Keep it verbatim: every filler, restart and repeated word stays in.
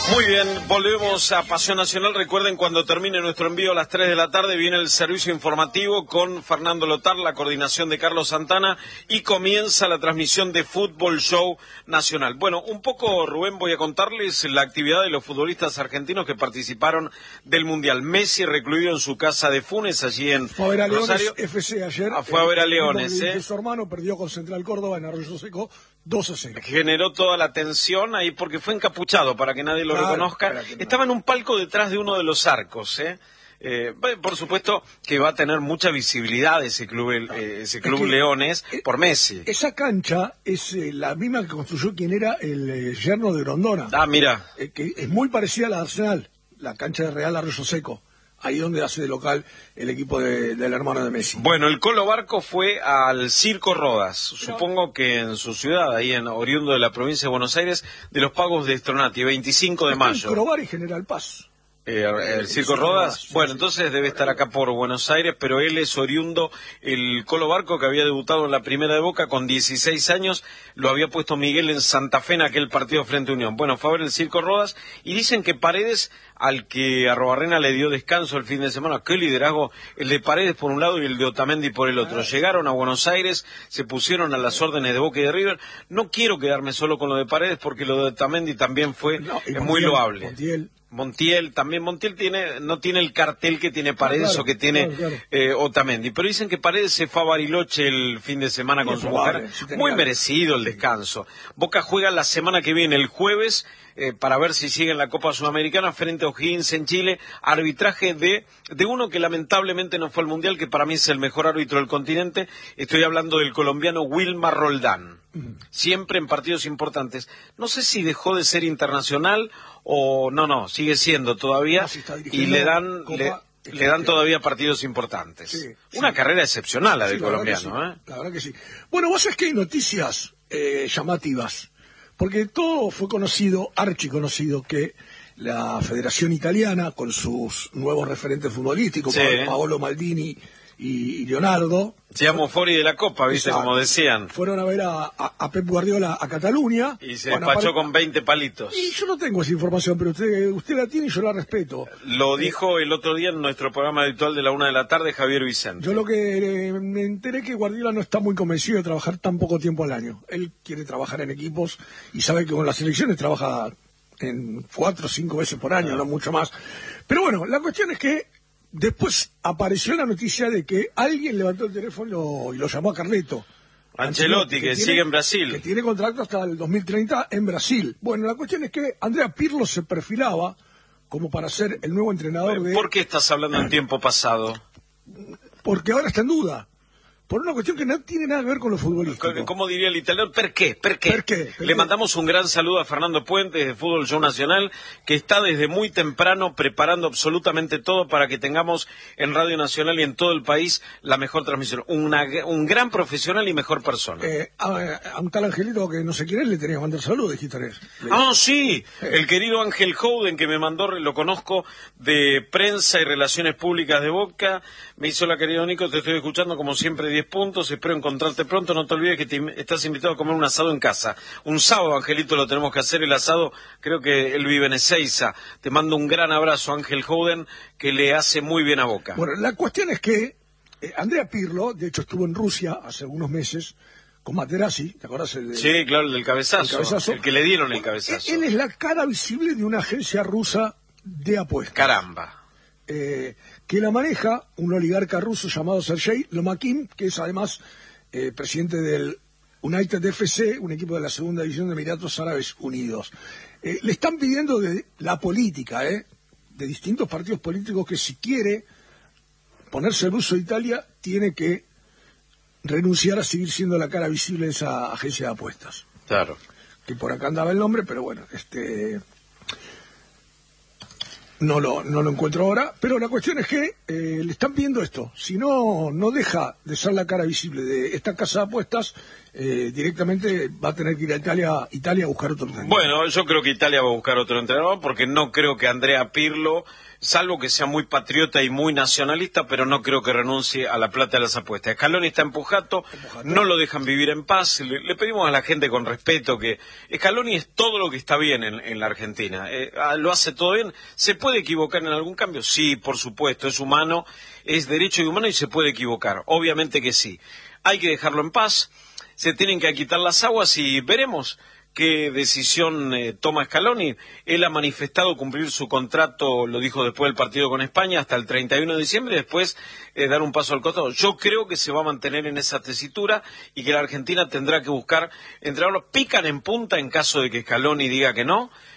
Muy bien, volvemos a Pasión Nacional. Recuerden, cuando termine nuestro envío a las tres de la tarde, viene el servicio informativo con Fernando Lotar, la coordinación de Carlos Santana, y comienza la transmisión de Fútbol Show Nacional. Bueno, un poco, Rubén, voy a contarles la actividad de los futbolistas argentinos que participaron del Mundial. Messi recluido en su casa de Funes, allí en fue a ver a Rosario. Leones F C ayer. Ah, fue a ver a Leones, eh. ¿eh? Su hermano perdió con Central Córdoba en Arroyo Seco dos a cero. Generó toda la tensión ahí porque fue encapuchado para que nadie lo Claro, reconozca. no. Estaba en un palco detrás de uno de los arcos, ¿eh? Eh, por supuesto que va a tener mucha visibilidad ese club, eh, ese club es que, Leones eh, por Messi. Esa cancha es eh, la misma que construyó quien era el eh, yerno de Grondona. Ah, mira. Eh, que es muy parecida a la de Arsenal, la cancha de Real Arroyo Seco. Ahí donde hace de local el equipo de, del hermano de Messi. Bueno, el Colo Barco fue al Circo Rodas, supongo que en su ciudad, ahí en oriundo de la provincia de Buenos Aires, de los Pagos de Stronati, veinticinco de mayo. Probar y General Paz. Eh, el Circo Rodas, bueno, entonces debe estar acá por Buenos Aires, pero él es oriundo, el Colo Barco, que había debutado en la primera de Boca con dieciséis años, lo había puesto Miguel en Santa Fe en aquel partido frente a Unión. Bueno, fue a ver el Circo Rodas y dicen que Paredes, al que Arrobarrena le dio descanso el fin de semana, qué liderazgo, el de Paredes por un lado y el de Otamendi por el otro. Llegaron a Buenos Aires, se pusieron a las órdenes de Boca y de River. No quiero quedarme solo con lo de Paredes porque lo de Otamendi también fue no, muy Montiel, loable. Montiel. Montiel, también Montiel tiene, no tiene el cartel que tiene Paredes, claro, o que tiene claro, claro. Eh, Otamendi, pero dicen que Paredes se fue a Bariloche el fin de semana con su mujer, sí, muy merecido el descanso. Boca juega la semana que viene, el jueves, eh, para ver si sigue en la Copa Sudamericana frente a O'Higgins en Chile, arbitraje de, de uno que lamentablemente no fue al Mundial, que para mí es el mejor árbitro del continente, estoy hablando del colombiano Wilmar Roldán, uh-huh. Siempre en partidos importantes. No sé si dejó de ser internacional o no, no, sigue siendo todavía, no, si y le dan le, le dan todavía partidos importantes. Sí, Una sí. carrera excepcional la sí, del la colombiano. Sí, ¿eh? La verdad que sí. Bueno, vos sabés que hay noticias eh, llamativas, porque todo fue conocido, archiconocido, que la Federación Italiana, con sus nuevos referentes futbolísticos, sí. Paolo Maldini y, y Leonardo... Se llamó Fori de la Copa, ¿viste? Exacto. Como decían. Fueron a ver a, a, a Pep Guardiola a Cataluña. Y se bueno, despachó para... con veinte palitos. Y yo no tengo esa información, pero usted usted la tiene y yo la respeto. Lo eh, dijo el otro día en nuestro programa habitual de la una de la tarde, Javier Vicente. Yo lo que eh, me enteré que Guardiola no está muy convencido de trabajar tan poco tiempo al año. Él quiere trabajar en equipos y sabe que con las selecciones trabaja en cuatro o cinco veces por año, ah. no mucho más. Pero bueno, la cuestión es que después apareció la noticia de que alguien levantó el teléfono y lo llamó a Carleto. Ancelotti, que, que tiene, sigue en Brasil. Que tiene contrato hasta el dos mil treinta en Brasil. Bueno, la cuestión es que Andrea Pirlo se perfilaba como para ser el nuevo entrenador de... ¿Por qué estás hablando en tiempo pasado? Porque ahora está en duda. Por una cuestión que no tiene nada que ver con lo futbolístico. ¿Cómo diría el italiano? ¿Per qué? ¿Per qué? ¿Per qué? ¿Per Le qué? mandamos un gran saludo a Fernando Puentes de Fútbol Show Nacional, que está desde muy temprano preparando absolutamente todo para que tengamos en Radio Nacional y en todo el país la mejor transmisión. Una, un gran profesional y mejor persona. Eh, a, a un tal Angelito que no sé quién es, le tenía que mandar saludos, dijiste. Ah, sí, eh. el querido Ángel Howden, que me mandó, lo conozco, de Prensa y Relaciones Públicas de Boca. Me hizo la querida Nico, te estoy escuchando como siempre, diez puntos, espero encontrarte pronto, no te olvides que te, estás invitado a comer un asado en casa. Un sábado, Angelito, lo tenemos que hacer, el asado, creo que él vive en Ezeiza. Te mando un gran abrazo, Ángel Howden, que le hace muy bien a Boca. Bueno, la cuestión es que eh, Andrea Pirlo, de hecho estuvo en Rusia hace algunos meses, con Materazzi, ¿te acuerdas? El de, sí, claro, el del cabezazo, el cabezazo, el que le dieron el cabezazo. Él es la cara visible de una agencia rusa de apuestas. Caramba. Eh, que la maneja un oligarca ruso llamado Sergei Lomakin, que es además eh, presidente del United F C, un equipo de la segunda división de Emiratos Árabes Unidos. Eh, le están pidiendo de la política, eh, de distintos partidos políticos, que si quiere ponerse al uso de Italia, tiene que renunciar a seguir siendo la cara visible de esa agencia de apuestas. Claro. Que por acá andaba el nombre, pero bueno, este... No lo, no lo encuentro ahora, pero la cuestión es que eh, le están pidiendo esto. Si no, no deja de ser la cara visible de esta casa de apuestas, eh, directamente va a tener que ir a Italia, Italia a buscar otro entrenador. Bueno, yo creo que Italia va a buscar otro entrenador, porque no creo que Andrea Pirlo salvo que sea muy patriota y muy nacionalista, pero no creo que renuncie a la plata de las apuestas. Scaloni está en Pujato, no lo dejan vivir en paz. Le, le pedimos a la gente con respeto que Scaloni es todo lo que está bien en, en la Argentina. Eh, lo hace todo bien. ¿Se puede equivocar en algún cambio? Sí, por supuesto, es humano, es derecho y humano y se puede equivocar. Obviamente que sí. Hay que dejarlo en paz, se tienen que quitar las aguas y veremos qué decisión eh, toma Scaloni. Él ha manifestado cumplir su contrato, lo dijo después del partido con España, hasta el treinta y uno de diciembre, y después eh, dar un paso al costado. Yo creo que se va a mantener en esa tesitura y que la Argentina tendrá que buscar entrenadores. Pican en punta en caso de que Scaloni diga que no,